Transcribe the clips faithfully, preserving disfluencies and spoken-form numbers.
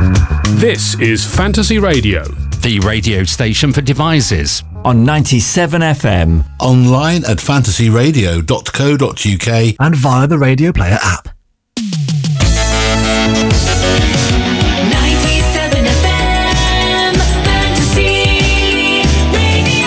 This is Fantasy Radio, the radio station for devices. On ninety-seven F M. Online at fantasy radio dot co dot uk. And via the Radio Player app. ninety-seven F M, Fantasy Radio.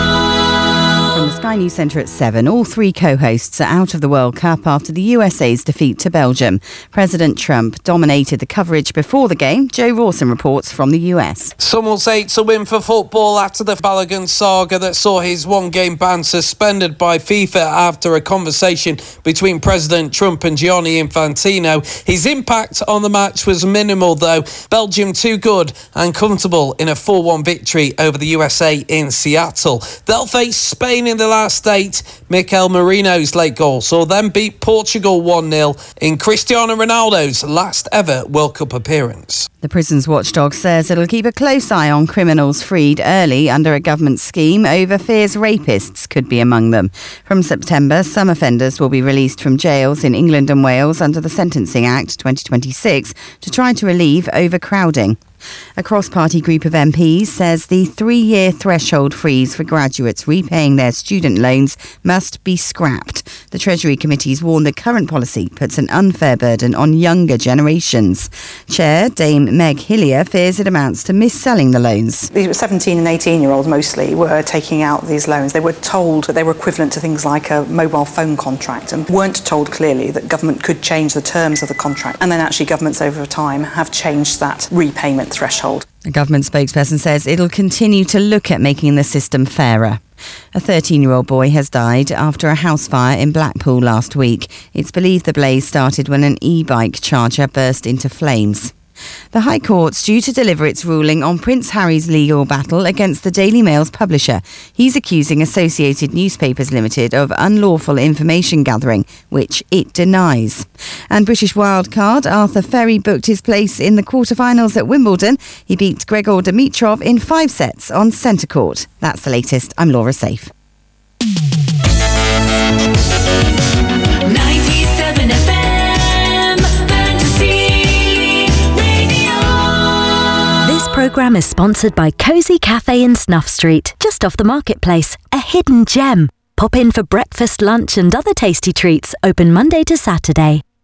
From the Sky News Centre at seven, all three co-hosts are out of the World Cup after the U S A's defeat to Belgium. President Trump dominated the coverage before the game. Joe Rawson reports from the U S. Some will say it's a win for football after the Balogun saga that saw his one-game ban suspended by FIFA after a conversation between President Trump and Gianni Infantino. His impact on the match was minimal, though. Belgium too good and comfortable in a four one victory over the U S A in Seattle. They'll face Spain in the last eight. Mikel Merino's late goal saw them beat Portugal one nil in Cristiano Ronaldo's last ever World Cup appearance. The prisons watchdog says it'll keep a close eye on criminals freed early under a government scheme over fears rapists could be among them. From September, some offenders will be released from jails in England and Wales under the Sentencing Act twenty twenty-six to try to relieve overcrowding. A cross-party group of M Ps says the three-year threshold freeze for graduates repaying their student loans must be scrapped. The Treasury Committee's warned the current policy puts an unfair burden on younger generations. Chair Dame Meg Hillier fears it amounts to mis-selling the loans. These seventeen and eighteen-year-olds mostly were taking out these loans. They were told that they were equivalent to things like a mobile phone contract and weren't told clearly that government could change the terms of the contract. And then actually governments over time have changed that repayment threshold. A government spokesperson says it'll continue to look at making the system fairer. A thirteen-year-old boy has died after a house fire in Blackpool last week. It's believed the blaze started when an e-bike charger burst into flames. The High Court's due to deliver its ruling on Prince Harry's legal battle against the Daily Mail's publisher. He's accusing Associated Newspapers Limited of unlawful information gathering, which it denies. And British wildcard Arthur Ferry booked his place in the quarterfinals at Wimbledon. He beat Gregor Dimitrov in five sets on centre court. That's the latest. I'm Laura Safe. ninety-seven F M. This programme is sponsored by Cosy Cafe in Snuff Street, just off the marketplace, a hidden gem. Pop in for breakfast, lunch and other tasty treats, open Monday to Saturday.